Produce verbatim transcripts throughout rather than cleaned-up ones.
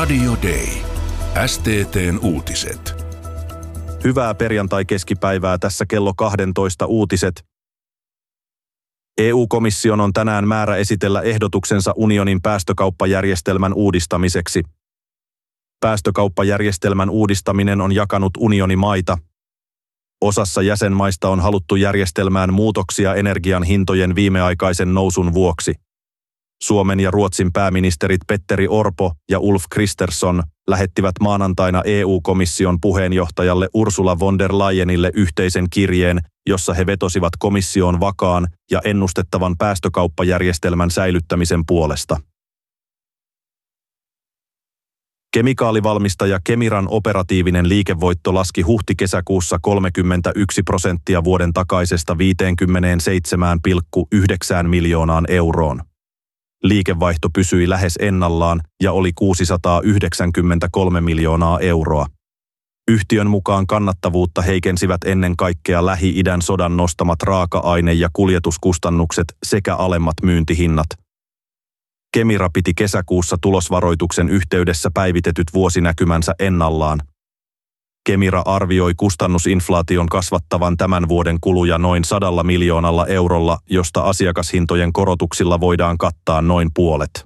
Radio Day. S T T:n uutiset. Hyvää perjantai-keskipäivää, tässä kello kaksitoista uutiset. E U-komission on tänään määrä esitellä ehdotuksensa unionin päästökauppajärjestelmän uudistamiseksi. Päästökauppajärjestelmän uudistaminen on jakanut unionimaita. Osassa jäsenmaista on haluttu järjestelmään muutoksia energian hintojen viimeaikaisen nousun vuoksi. Suomen ja Ruotsin pääministerit Petteri Orpo ja Ulf Kristersson lähettivät maanantaina E U-komission puheenjohtajalle Ursula von der Leyenille yhteisen kirjeen, jossa he vetosivat komissioon vakaan ja ennustettavan päästökauppajärjestelmän säilyttämisen puolesta. Kemikaalivalmistaja Kemiran operatiivinen liikevoitto laski huhti-kesäkuussa kolmekymmentäyksi prosenttia vuoden takaisesta viisikymmentäseitsemän pilkku yhdeksän miljoonaan euroon. Liikevaihto pysyi lähes ennallaan ja oli kuusisataayhdeksänkymmentäkolme miljoonaa euroa. Yhtiön mukaan kannattavuutta heikensivät ennen kaikkea Lähi-idän sodan nostamat raaka-aine- ja kuljetuskustannukset sekä alemmat myyntihinnat. Kemira piti kesäkuussa tulosvaroituksen yhteydessä päivitetyt vuosinäkymänsä ennallaan. Kemira arvioi kustannusinflaation kasvattavan tämän vuoden kuluja noin sadalla miljoonalla eurolla, josta asiakashintojen korotuksilla voidaan kattaa noin puolet.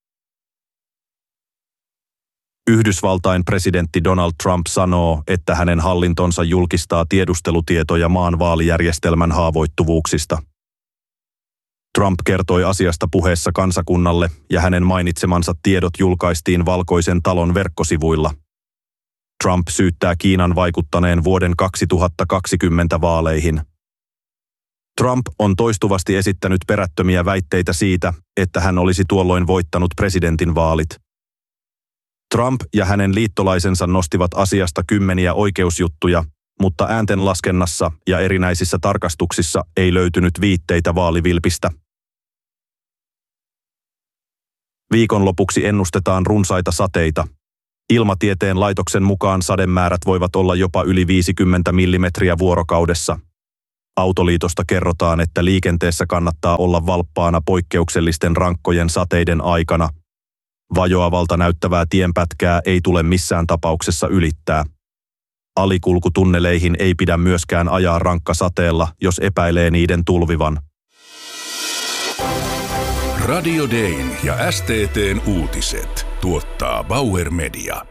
Yhdysvaltain presidentti Donald Trump sanoo, että hänen hallintonsa julkistaa tiedustelutietoja maan vaalijärjestelmän haavoittuvuuksista. Trump kertoi asiasta puheessa kansakunnalle ja hänen mainitsemansa tiedot julkaistiin Valkoisen talon verkkosivuilla. Trump syyttää Kiinan vaikuttaneen vuoden kaksituhattakaksikymmentä vaaleihin. Trump on toistuvasti esittänyt perättömiä väitteitä siitä, että hän olisi tuolloin voittanut presidentin vaalit. Trump ja hänen liittolaisensa nostivat asiasta kymmeniä oikeusjuttuja, mutta ääntenlaskennassa ja erinäisissä tarkastuksissa ei löytynyt viitteitä vaalivilpistä. Viikonlopuksi ennustetaan runsaita sateita. Ilmatieteen laitoksen mukaan sademäärät voivat olla jopa yli viisikymmentä millimetriä vuorokaudessa. Autoliitosta kerrotaan, että liikenteessä kannattaa olla valppaana poikkeuksellisten rankkojen sateiden aikana. Vajoavalta näyttävää tienpätkää ei tule missään tapauksessa ylittää. Alikulkutunneleihin ei pidä myöskään ajaa rankkasateella, jos epäilee niiden tulvivan. Radio Dayn ja S T T:n uutiset tuottaa Bauer Media.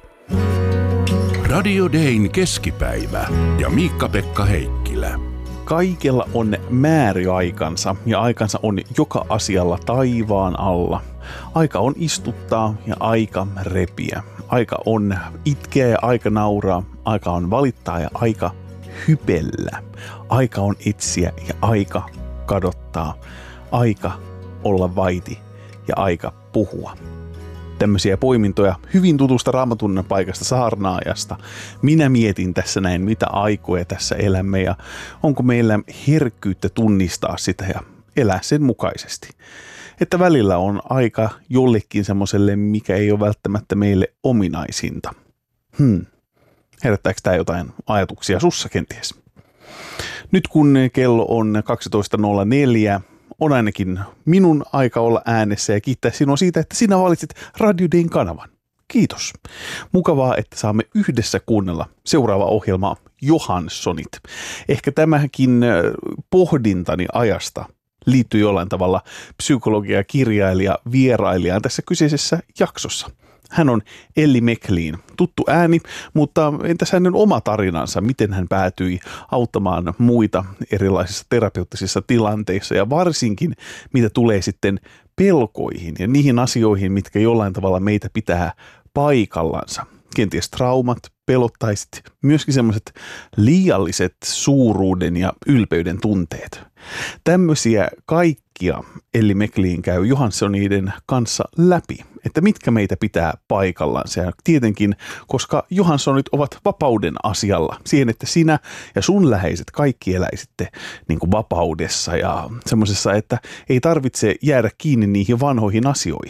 Radio Dayn keskipäivä ja Miikka-Pekka Heikkilä. Kaikella on määriaikansa ja aikansa on joka asialla taivaan alla. Aika on istuttaa ja aika repiä. Aika on itkeä ja aika nauraa. Aika on valittaa ja aika hypellä. Aika on etsiä ja aika kadottaa. Aika olla vaiti ja aika puhua. Tämmöisiä poimintoja hyvin tutusta Raamatun paikasta saarnaajasta. Minä mietin tässä näin, mitä aikoja tässä elämme ja onko meillä herkkyyttä tunnistaa sitä ja elää sen mukaisesti. Että välillä on aika jollekin semmoiselle, mikä ei ole välttämättä meille ominaisinta. Hmm. Herättääkö tämä jotain ajatuksia sussa kenties? Nyt kun kello on kaksitoista nolla neljä, on ainakin minun aika olla äänessä ja kiittää sinua siitä, että sinä valitsit Radio Dayn kanavan. Kiitos. Mukavaa, että saamme yhdessä kuunnella seuraava ohjelma Johanssonit. Ehkä tämäkin pohdintani ajasta liittyy jollain tavalla psykologia, kirjailija, vierailijaan tässä kyseisessä jaksossa. Hän on Ellie McLean, tuttu ääni, mutta entäs hänen oma tarinansa, miten hän päätyi auttamaan muita erilaisissa terapeuttisissa tilanteissa ja varsinkin mitä tulee sitten pelkoihin ja niihin asioihin, mitkä jollain tavalla meitä pitää paikallansa. Kenties traumat, pelot tai sitten myöskin semmoiset liialliset suuruuden ja ylpeyden tunteet. Tämmöisiä kaikkia Ellie McLean käy Johanssoniden kanssa läpi, että mitkä meitä pitää paikallansa. Ja tietenkin, koska Johanssonit ovat vapauden asialla, siihen, että sinä ja sun läheiset kaikki eläisitte niin kuin vapaudessa ja semmoisessa, että ei tarvitse jäädä kiinni niihin vanhoihin asioihin.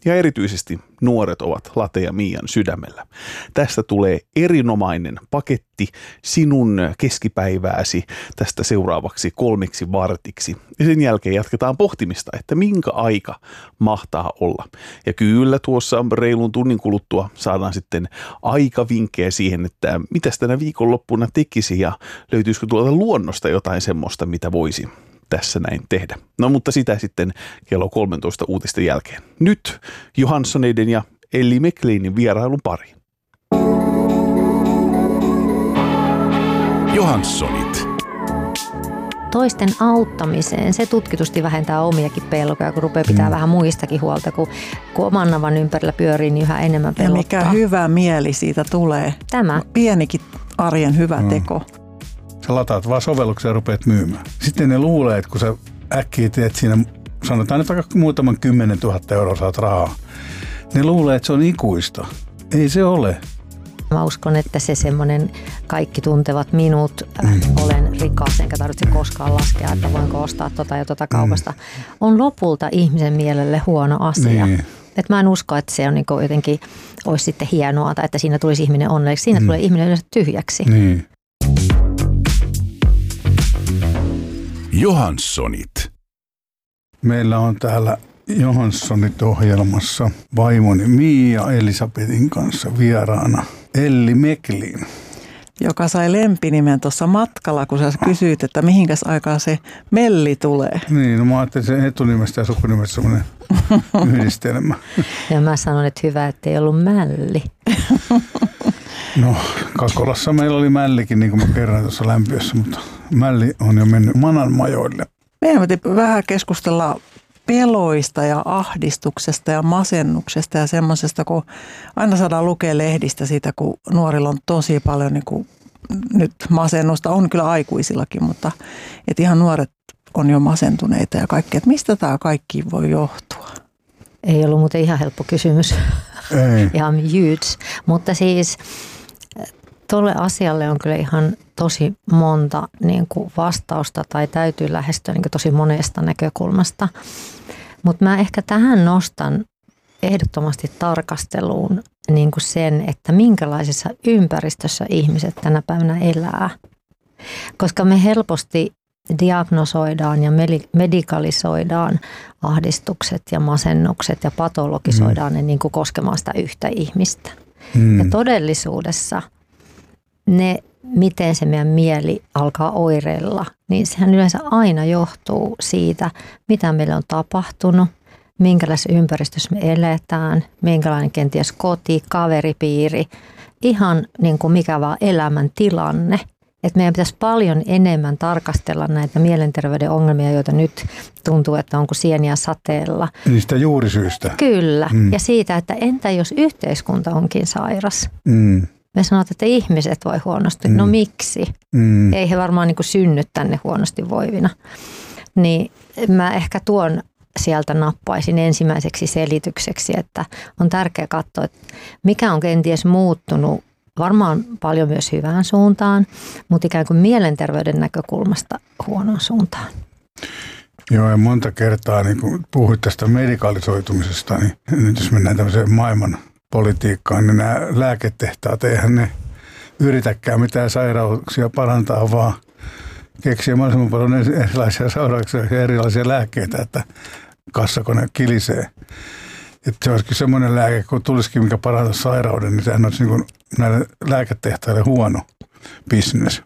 Ja erityisesti nuoret ovat Late ja Miian sydämellä. Tästä tulee erinomainen paketti sinun keskipäivääsi tästä seuraavaksi kolmeksi vartiksi. Ja sen jälkeen jatketaan pohtimista, että minkä aika mahtaa olla. Ja kyllä tuossa reilun tunnin kuluttua saadaan sitten aikavinkkejä siihen, että mitäs tänä viikonloppuna tekisi ja löytyisikö tuolta luonnosta jotain semmoista, mitä voisi tässä näin tehdä. No mutta sitä sitten kello kolmetoista uutisten jälkeen. Nyt Johanssoneiden ja Ellie McLeanin vierailun pari. Johanssonit. Toisten auttamiseen, se tutkitusti vähentää omiakin pelkoja, kun rupeaa pitää mm. vähän muistakin huolta, kun, kun oman navan ympärillä pyörii, niin yhä enemmän pelottaa. Ja mikä hyvä mieli siitä tulee. Tämä. Pienikin arjen hyvä no. teko. Sä lataat vaan sovelluksia ja rupeat myymään. Sitten ne luulee, että kun sä äkkiä teet siinä, sanotaan nyt vaikka muutaman kymmenen tuhatta euroa saat rahaa, ne luulee, että se on ikuista. Ei se ole. Mä uskon, että se semmoinen kaikki tuntevat minut, mm. olen rikas, enkä tarvitse koskaan laskea, että voinko ostaa tota ja tota kaupasta, mm. on lopulta ihmisen mielelle huono asia. Niin. Et mä en usko, että se on niin jotenkin, olisi sitten hienoa tai että siinä tulisi ihminen onnelliseksi. Siinä mm. tulee ihminen yleensä tyhjäksi. Niin. Johanssonit. Meillä on täällä Johanssonit-ohjelmassa vaimoni Miia Elisabetin kanssa vieraana Ellie McLean, joka sai lempinimen tuossa matkalla, kun sä kysyit, että mihinkäs aikaa se Melli tulee. Niin, no mä ajattelin sen etunimestä ja sukunimestä semmoinen yhdistelmä. Ja mä sanon, että hyvä, ettei ollut Mälli. No, Kakolassa meillä oli Mällikin, niin kuin mä kerroin tuossa lämpiössä, mutta Mälli on jo mennyt Manan majoille. Meidän piti vähän keskustella peloista ja ahdistuksesta ja masennuksesta ja semmoisesta, kun aina saadaan lukea lehdistä siitä, kun nuorilla on tosi paljon niin kuin nyt masennusta. On kyllä aikuisillakin, mutta et ihan nuoret on jo masentuneita ja kaikki. Että mistä tämä kaikki voi johtua? Ei ollut muuten ihan helppo kysymys. Ei. Ihan huge. Mutta siis tuolle asialle on kyllä ihan tosi monta niin kuin vastausta tai täytyy lähestyä niin kuin tosi monesta näkökulmasta. Mutta mä ehkä tähän nostan ehdottomasti tarkasteluun niin kuin sen, että minkälaisessa ympäristössä ihmiset tänä päivänä elää. Koska me helposti diagnosoidaan ja medikalisoidaan ahdistukset ja masennukset ja patologisoidaan mm. ne niin kuin koskemaan sitä yhtä ihmistä. Mm. Ja todellisuudessa ne, miten se meidän mieli alkaa oireilla, niin sehän yleensä aina johtuu siitä, mitä meille on tapahtunut, minkälaisessa ympäristössä me eletään, minkälainen kenties koti, kaveripiiri, ihan niin kuin mikä vaan elämäntilanne. Että meidän pitäisi paljon enemmän tarkastella näitä mielenterveyden ongelmia, joita nyt tuntuu, että onko sieniä sateella. Niistä juurisyystä. Kyllä. Mm. Ja siitä, että entä jos yhteiskunta onkin sairas? Mm. Me sanotaan, että ihmiset voi huonosti. Mm. No miksi? Mm. Ei he varmaan niin kuin synny tänne huonosti voivina. Niin mä ehkä tuon sieltä nappaisin ensimmäiseksi selitykseksi, että on tärkeää katsoa, että mikä on kenties muuttunut varmaan paljon myös hyvään suuntaan, mutta ikään kuin mielenterveyden näkökulmasta huonoon suuntaan. Joo, ja monta kertaa, niin kun puhuit tästä medikalisoitumisesta, niin nyt jos mennään tämmöiseen maailman politiikkaan, niin nämä lääketehtaat, eihän ne yritäkään mitään sairauksia parantaa, vaan keksiä mahdollisimman paljon erilaisia sairauksia ja erilaisia lääkkeitä, että kassakone kilisee. Että se olisikin semmoinen lääke, kun tulisikin mikä parantaa sairauden, niin sehän olisi niin kuin näille lääketehtaille huono business.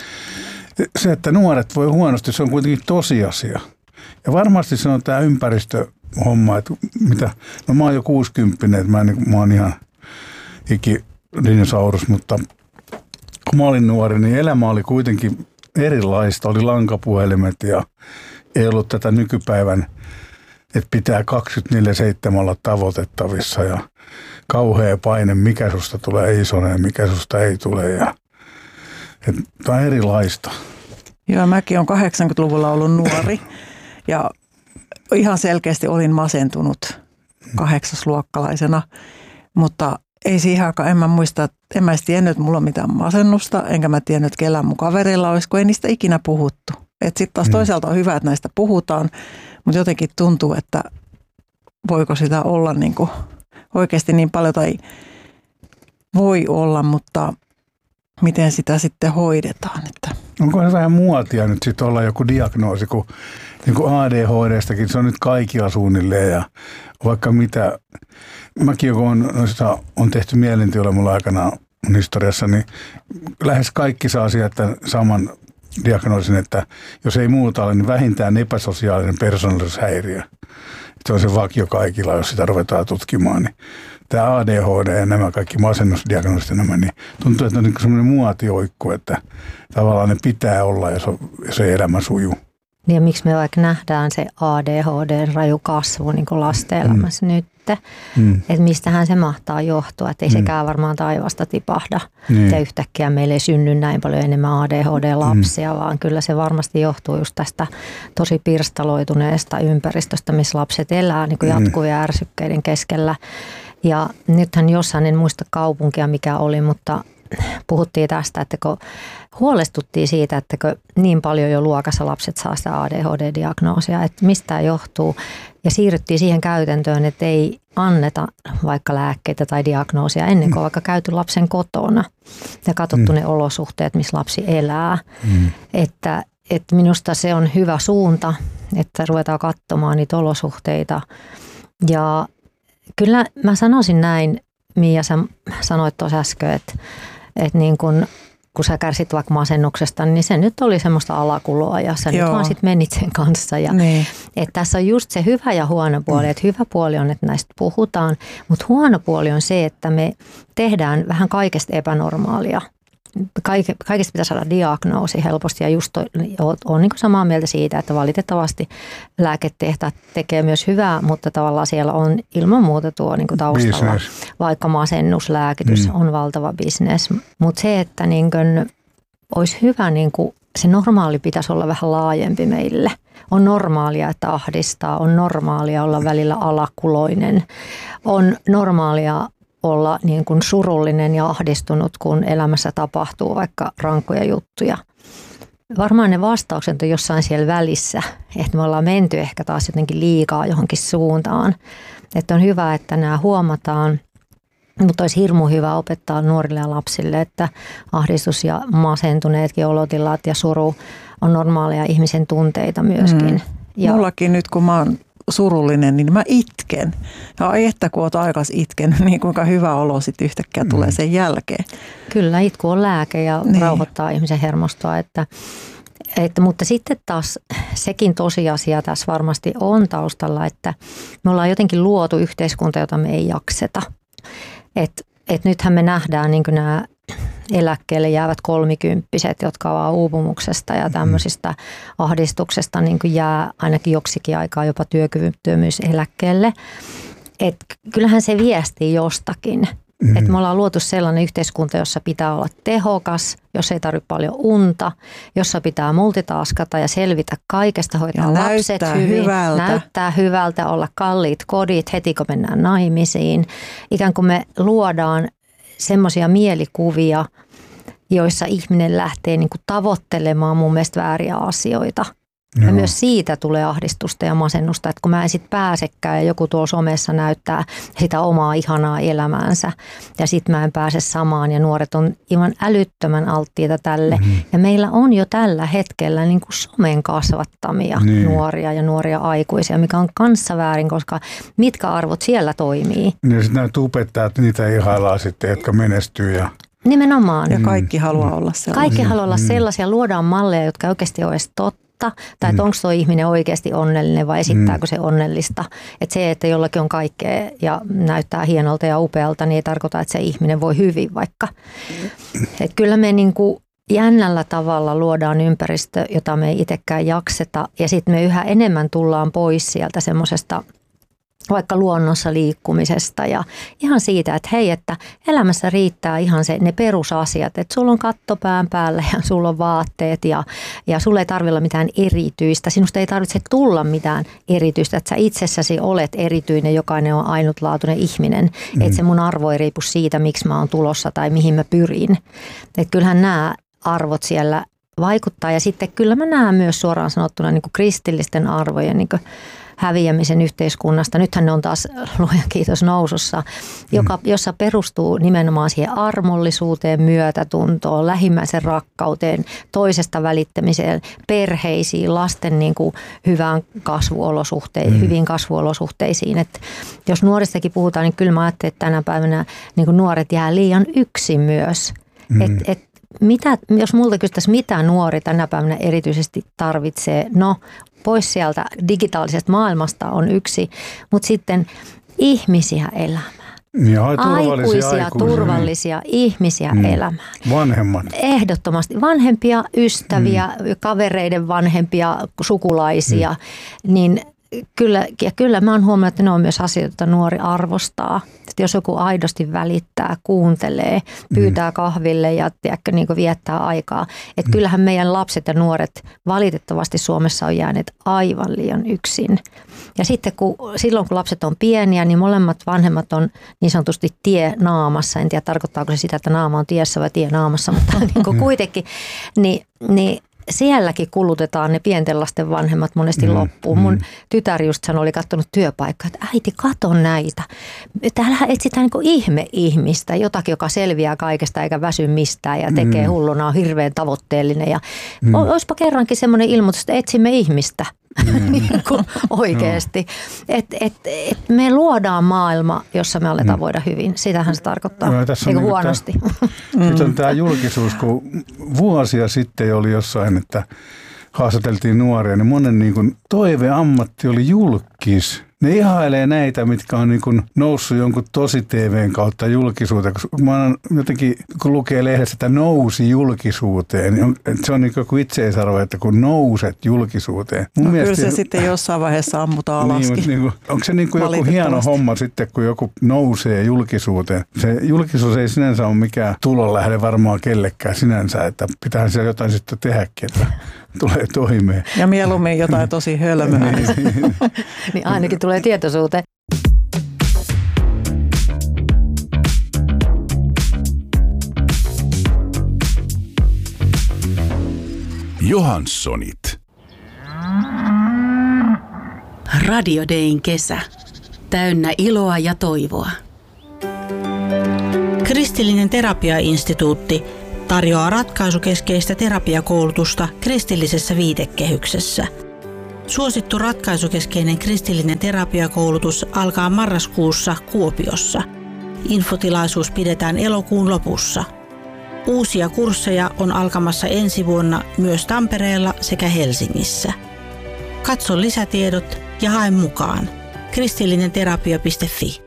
Se, että nuoret voi huonosti, se on kuitenkin tosiasia. Ja varmasti se on tämä ympäristöhomma, että mitä, no mä oon jo kuusikymppinen, että mä, niin, mä oon ihan ikidinosaurus, mutta kun mä olin nuori, niin elämä oli kuitenkin erilaista. Oli lankapuhelimet ja ei ollut tätä nykypäivän, että pitää kaksikymmentäneljä seitsemän olla tavoitettavissa ja kauhea paine, mikä susta tulee isona ja mikä susta ei tule. Ja, tämä on erilaista. Joo, mäkin olen kahdeksankymmentäluvulla ollut nuori ja ihan selkeästi olin masentunut kahdeksasluokkalaisena, mutta ei siihen aikaan, en mä muista, en mä tiennyt, että mulla on mitään masennusta, enkä mä tiennyt, että kellään mun kaverilla olisi, kun ei niistä ikinä puhuttu. Sitten taas toisaalta on hyvä, että näistä puhutaan, mutta jotenkin tuntuu, että voiko sitä olla niin kuin oikeasti niin paljon tai voi olla, mutta miten sitä sitten hoidetaan. Että. Onko se vähän muotia nyt sitten olla joku diagnoosi, kun niin kuin A D H D:stäkin se on nyt kaikilla suunnilleen ja vaikka mitä. Mäkin, kun on, on tehty mielentiöllä mulla aikana mun historiassa, niin lähes kaikki saa sieltä saman diagnoosin, että jos ei muuta ole, niin vähintään epäsosiaalinen persoonallisuushäiriö. Se on se vakio kaikilla, jos sitä ruvetaan tutkimaan. Niin tämä A D H D ja nämä kaikki masennusdiagnoosit ja nämä, niin tuntuu, että on niin semmoinen muotioikku, että tavallaan ne pitää olla, jos, on, jos ei elämä sujuu. Ja miksi me vaikka nähdään se A D H D:n raju kasvu niin kuin lasten elämässä mm. nyt, mm. että mistähän se mahtaa johtua, että ei mm. sekään varmaan taivasta tipahda. Niin. Ja yhtäkkiä meillä ei synny näin paljon enemmän A D H D-lapsia, mm. vaan kyllä se varmasti johtuu just tästä tosi pirstaloituneesta ympäristöstä, missä lapset elää niin kuin jatkuvien mm. ärsykkeiden keskellä. Ja nythän jossain, en muista kaupunkia mikä oli, mutta puhuttiin tästä, että kun huolestuttiin siitä, että kun niin paljon jo luokassa lapset saa sitä A D H D-diagnoosia, että mistä tämä johtuu. Ja siirryttiin siihen käytäntöön, että ei anneta vaikka lääkkeitä tai diagnoosia ennen kuin mm. vaikka käyty lapsen kotona ja katsottu mm. ne olosuhteet, missä lapsi elää. Mm. Että, että minusta se on hyvä suunta, että ruvetaan katsomaan niitä olosuhteita. Ja kyllä mä sanoisin näin, Mia, sä sanoit tuossa äsken, että, että niin kun, kun sä kärsit vaikka masennuksesta, niin se nyt oli semmoista alakuloa ja sä Joo. nyt vaan sit menit sen kanssa. Ja, niin. Että tässä on just se hyvä ja huono puoli, että hyvä puoli on, että näistä puhutaan, mutta huono puoli on se, että me tehdään vähän kaikesta epänormaalia. Kaike, kaikesta pitää saada diagnoosi helposti ja just olen niin samaa mieltä siitä, että valitettavasti lääketehtaat tekee myös hyvää, mutta tavallaan siellä on ilman muuta tuo niin taustalla, business. Vaikka masennuslääkitys mm. on valtava bisnes. Mutta se, että niin kuin, olisi hyvä, niin kuin, se normaali pitäisi olla vähän laajempi meille. On normaalia, että ahdistaa, on normaalia olla välillä alakuloinen, on normaalia olla niin kuin surullinen ja ahdistunut, kun elämässä tapahtuu vaikka rankkoja juttuja. Varmaan ne vastaukset on jossain siellä välissä, että me ollaan menty ehkä taas jotenkin liikaa johonkin suuntaan. Että on hyvä, että nämä huomataan, mutta olisi hirmu hyvä opettaa nuorille ja lapsille, että ahdistus ja masentuneetkin olotilat ja suru on normaalia ihmisen tunteita myöskin. Mm. Ja mullakin nyt, kun mä oon surullinen, niin mä itken. Ja ai että kun oot aikas itken, niin kuinka hyvä olo sitten yhtäkkiä tulee mm. sen jälkeen. Kyllä, itku on lääke ja niin. rauhoittaa ihmisen hermostoa. Että, että, mutta sitten taas sekin tosiasia tässä varmasti on taustalla, että me ollaan jotenkin luotu yhteiskunta, jota me ei jakseta. Että et nythän me nähdään niin kuin nämä eläkkeelle jäävät kolmikymppiset, jotka ovat uupumuksesta ja tämmöisistä ahdistuksesta niin kuin jää ainakin joksikin aikaa jopa työkyvyttömyyseläkkeelle. Et kyllähän se viestii jostakin. Mm-hmm. Et me ollaan luotu sellainen yhteiskunta, jossa pitää olla tehokas, jos ei tarvitse paljon unta, jossa pitää multitaskata ja selvitä kaikesta, hoitaa ja lapset hyvin, hyvältä. näyttää hyvältä, olla kalliit kodit heti kun mennään naimisiin. Ikään kuin me luodaan semmoisia mielikuvia, joissa ihminen lähtee niin kuin tavoittelemaan mun mielestä vääriä asioita. Joo. Ja myös siitä tulee ahdistusta ja masennusta, että kun mä en sit pääsekään ja joku tuolla somessa näyttää sitä omaa ihanaa elämäänsä ja sit mä en pääse samaan ja nuoret on ihan älyttömän alttiita tälle. Mm-hmm. Ja meillä on jo tällä hetkellä niin kuin somen kasvattamia niin. nuoria ja nuoria aikuisia, mikä on kanssa väärin, koska mitkä arvot siellä toimii. Ja sitten nämä tubettajat, niitä ihaillaan sitten, jotka menestyy ja nimenomaan. Ja kaikki haluaa olla sellaisia. Kaikki haluaa olla sellaisia. Luodaan malleja, jotka oikeasti ole edes totta. Tai että onko tuo ihminen oikeasti onnellinen vai esittääkö se onnellista. Että se, että jollakin on kaikkea ja näyttää hienolta ja upealta, niin ei tarkoita, että se ihminen voi hyvin vaikka. Että kyllä me niinku jännällä tavalla luodaan ympäristö, jota me ei itsekään jakseta. Ja sitten me yhä enemmän tullaan pois sieltä semmoisesta vaikka luonnossa liikkumisesta ja ihan siitä, että hei, että elämässä riittää ihan se, ne perusasiat, että sulla on katto pään päällä ja sulla on vaatteet ja, ja sulla ei tarvitse olla mitään erityistä. Sinusta ei tarvitse tulla mitään erityistä, että sä itsessäsi olet erityinen, jokainen on ainutlaatuinen ihminen. Mm. Että se mun arvo ei riipu siitä, miksi mä oon tulossa tai mihin mä pyrin. Että kyllähän nämä arvot siellä vaikuttaa. Ja sitten kyllä mä näen myös suoraan sanottuna niin kuin kristillisten arvojen niin kuin häviämisen yhteiskunnasta. Nythän ne on taas, luojan kiitos, nousussa, joka, jossa perustuu nimenomaan siihen armollisuuteen, myötätuntoon, lähimmäisen rakkauteen, toisesta välittämiseen, perheisiin, lasten niin kuin hyvään kasvuolosuhteisiin, mm. hyviin kasvuolosuhteisiin. Et jos nuoristakin puhutaan, niin kyllä mä ajattelen, että tänä päivänä niin kuin nuoret jää liian yksin myös. Mm. Et, et, mitä, jos multa kysyttäisiin, mitä nuori tänä päivänä erityisesti tarvitsee, no pois sieltä digitaalisesta maailmasta on yksi, mutta sitten ihmisiä elämään. Ja turvallisia aikuisia, aikuisia, turvallisia niin. ihmisiä mm. elämään. Vanhemmat. Ehdottomasti. Vanhempia, ystäviä, mm. kavereiden vanhempia, sukulaisia, mm. niin Kyllä, ja kyllä mä oon huomannut, että ne on myös asioita, joita nuori arvostaa. Että jos joku aidosti välittää, kuuntelee, pyytää kahville ja tiedätkö, niin kuin viettää aikaa. Että kyllähän meidän lapset ja nuoret valitettavasti Suomessa on jääneet aivan liian yksin. Ja sitten kun, silloin kun lapset on pieniä, niin molemmat vanhemmat on niin sanotusti tie naamassa. En tiedä tarkoittaako se sitä, että naama on tiessä vai tie naamassa, mutta niin kuin kuitenkin. Niin, niin sielläkin kulutetaan ne pienten lasten vanhemmat monesti mm, loppuun. Mun mm. tytär just sanoi, oli katsonut työpaikkaa, että äiti, kato näitä. Täällähän etsitään niin kuin ihme-ihmistä, jotakin, joka selviää kaikesta eikä väsy mistään ja tekee mm. hulluna, on hirveän tavoitteellinen. Ja mm. olisipa kerrankin semmoinen ilmoitus, että etsimme ihmistä. Mm. niin kuin oikeasti. No. Että et, et me luodaan maailma, jossa me aletaan mm. voida hyvin. Sitähän se tarkoittaa, no, eikä niin huonosti. Tämä, nyt on tämä julkisuus, kun vuosia sitten oli jossain, että haastateltiin nuoria, niin monen niin kuin toiveammatti oli julkis. Ne ihailee näitä, mitkä on niin kuin noussut jonkun tosi T V:n kautta julkisuuteen. Mä oon jotenkin, kun lukee lehdessä, että nousi julkisuuteen, niin on, se on niin kuin itseisarvo, että kun nouset julkisuuteen. Mun no mielestä, kyllä se sitten jossain vaiheessa ammutaan alaskin. Niin, niin kuin, onko se niin kuin joku hieno homma sitten, kun joku nousee julkisuuteen? Se julkisuus ei sinänsä ole mikään tulonlähde varmaan kellekään sinänsä, että pitäähän siellä jotain sitten tehdäkin, että tulee toimeen. Ja mieluummin jotain tosi hölmöä. Niin ainakin tulee tietoisuuteen. Johanssonit. Radio Dayn kesä. Täynnä iloa ja toivoa. Kristillinen terapiainstituutti tarjoaa ratkaisukeskeistä terapiakoulutusta kristillisessä viitekehyksessä. Suosittu ratkaisukeskeinen kristillinen terapiakoulutus alkaa marraskuussa Kuopiossa. Infotilaisuus pidetään elokuun lopussa. Uusia kursseja on alkamassa ensi vuonna myös Tampereella sekä Helsingissä. Katso lisätiedot ja hae mukaan. kristillinenterapia piste fi.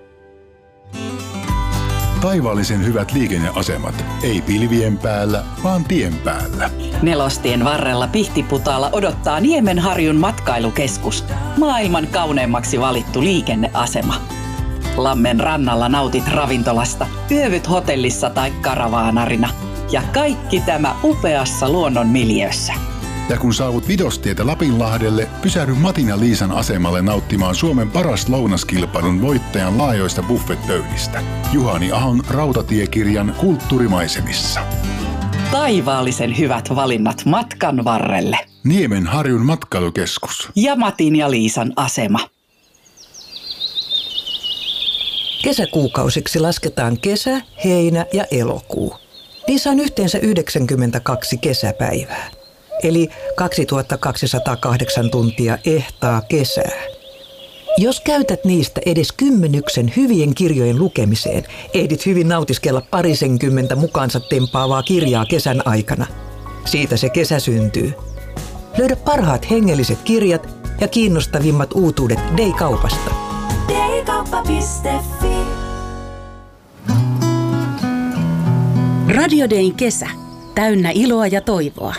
Taivaallisen hyvät liikenneasemat. Ei pilvien päällä, vaan tien päällä. Nelostien varrella Pihtiputaalla odottaa Niemenharjun matkailukeskus. Maailman kauneimmaksi valittu liikenneasema. Lammen rannalla nautit ravintolasta, yövyt hotellissa tai karavaanarina. Ja kaikki tämä upeassa luonnon miljöössä. Ja kun saavut Vidostietä Lapinlahdelle, pysähdy Matin ja Liisan asemalle nauttimaan Suomen paras lounaskilpailun voittajan laajoista buffetpöydistä. Juhani Ahon rautatiekirjan Kulttuurimaisemissa. Taivaallisen hyvät valinnat matkan varrelle. Niemenharjun matkailukeskus. Ja Matin ja Liisan asema. Kesäkuukausiksi lasketaan kesä, heinä ja elokuu. Niissä on yhteensä yhdeksänkymmentäkaksi kesäpäivää. Eli kaksituhattakaksisataakahdeksan tuntia ehtaa kesää. Jos käytät niistä edes kymmenyksen hyvien kirjojen lukemiseen, ehdit hyvin nautiskella parisenkymmentä mukaansa tempaavaa kirjaa kesän aikana. Siitä se kesä syntyy. Löydä parhaat hengelliset kirjat ja kiinnostavimmat uutuudet Day-kaupasta. daykauppa piste fi. Radio Dayn kesä. Täynnä iloa ja toivoa.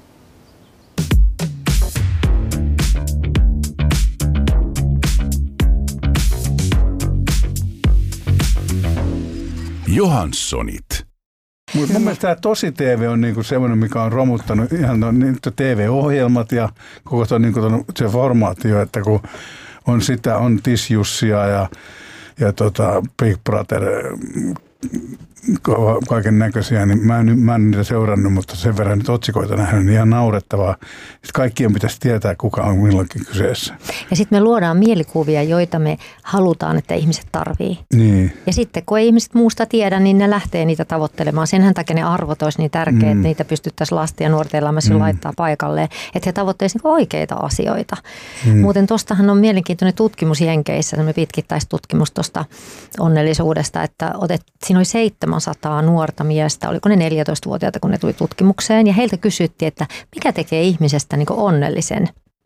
Johanssonit. Mutta mun mielestä tämä tosi T V on niinku semmoinen, mikä on romuttanut ihan no, niin, T V-ohjelmat ja koko ton, niinku ton, se formaatio, että kun on sitä, on Tisjussia ja, ja tota Big Brother kaiken näköisiä, niin mä en, mä en niitä seurannut, mutta sen verran nyt otsikoita nähnyt, niin ihan naurettavaa. Sitten kaikkien pitäisi tietää, kuka on milloinkin kyseessä. Ja sitten me luodaan mielikuvia, joita me halutaan, että ihmiset tarvii. Niin. Ja sitten kun ei ihmiset muusta tiedä, niin ne lähtee niitä tavoittelemaan. Senhän takia ne arvot olisi niin tärkeitä, mm. että niitä pystyttäisiin lasten ja nuorten elämässä mm. laittaa paikalleen, että he tavoitteisivat oikeita asioita. Mm. Muuten tuostahan on mielenkiintoinen tutkimus Jenkeissä, semmoinen pitkittäistutkimus tuosta onnellisuudesta, että otet, siinä oli seitsemänsataa nuorta miestä, oliko ne neljätoistavuotiaita, kun ne tuli tutkimukseen, ja heiltä kysyttiin, että mikä tekee ihmisestä niin kuin onnellisen.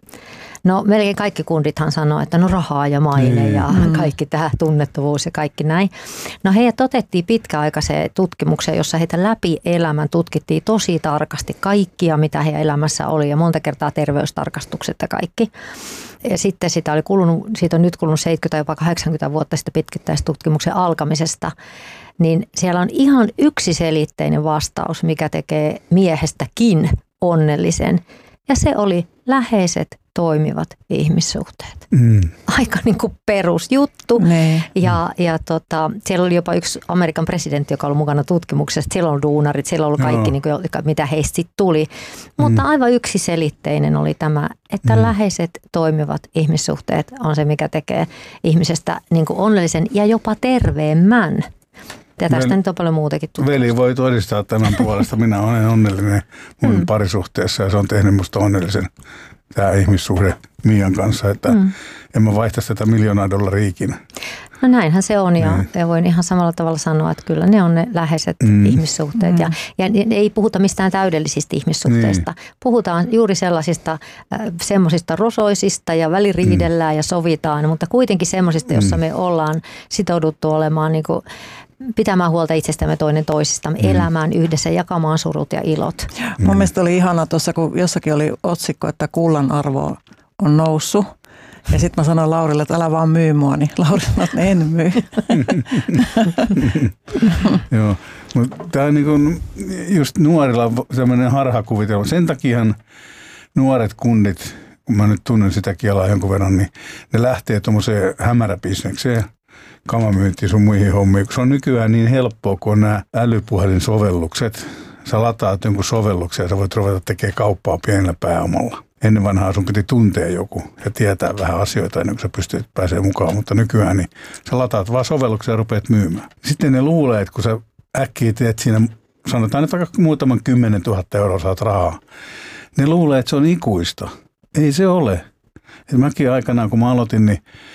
No melkein kaikki kundithan sanoo, että no rahaa ja maine ja mm. kaikki tämä tunnettavuus ja kaikki näin. No heidät otettiin pitkäaikaiseen tutkimukseen, jossa heitä läpi elämän tutkittiin tosi tarkasti kaikkia, mitä heidän elämässä oli ja monta kertaa terveystarkastukset ja kaikki. Ja sitten sitä oli kulunut, siitä on nyt kulunut seitsemänkymmentä jopa kahdeksankymmentä vuotta sitten pitkittäistutkimuksen alkamisesta. Niin siellä on ihan yksiselitteinen vastaus, mikä tekee miehestäkin onnellisen. Ja se oli läheiset toimivat ihmissuhteet. Mm. Aika niin kuin perusjuttu. Ne. Ja, ja tota, siellä oli jopa yksi Amerikan presidentti, joka oli mukana tutkimuksessa. Siellä on duunarit, siellä oli kaikki, niin kuin, mitä heistä sitten tuli. Mutta mm. aivan yksiselitteinen oli tämä, että mm. läheiset toimivat ihmissuhteet on se, mikä tekee ihmisestä niin kuin onnellisen ja jopa terveemmän. Ja tästä Veli, nyt on paljon muutakin tutkimusta. Veli voi todistaa tämän puolesta. Minä olen onnellinen mun mm. parisuhteessa ja se on tehnyt musta onnellisen tämä ihmissuhde Mian kanssa, että mm. en mä vaihtaisi tätä miljoonaa dollaria ikinä. No näinhän se on ja, ja voin ihan samalla tavalla sanoa, että kyllä ne on ne läheiset mm. ihmissuhteet. Mm. Ja, ja ei puhuta mistään täydellisistä ihmissuhteista. Niin. Puhutaan juuri sellaisista äh, semmoisista rosoisista ja väliriidellään mm. ja sovitaan, mutta kuitenkin semmoisista, jossa mm. me ollaan sitouduttu olemaan niin kuin pitämään huolta itsestämme toinen toisistamme, mm. elämään yhdessä, jakamaan surut ja ilot. Mm. Mun mielestä oli ihana tuossa, kun jossakin oli otsikko, että kullan arvo on noussut. Ja sitten mä sanoin Laurille, että älä vaan myy mua, niin Lauri sanoi, että en myy. Joo, mutta tämä on niin kuin just nuorilla sellainen harhakuvitelma. Sen takiahan nuoret kundit, kun mä nyt tunnen sitä kielaa jonkun verran, niin ne lähtee tuommoiseen hämäräbisnekseen, kamamyyntiin sun muihin hommiin. Se on nykyään niin helppoa, kun on nämä älypuhelinsovellukset. Sä lataat jonkun sovelluksen ja sä voit ruveta tekemään kauppaa pienellä pääomalla. Ennen vanhaa sun piti tuntea joku ja tietää vähän asioita ennen kuin sä pystyt pääsemään mukaan, mutta nykyään niin sä lataat vaan sovelluksia ja rupeat myymään. Sitten ne luulee, että kun sä äkkiä teet siinä, sanotaan nyt vaikka muutaman kymmenen tuhatta euroa saat rahaa, ne luulee, että se on ikuista. Ei se ole. Et mäkin aikanaan, kun mä aloitin, niin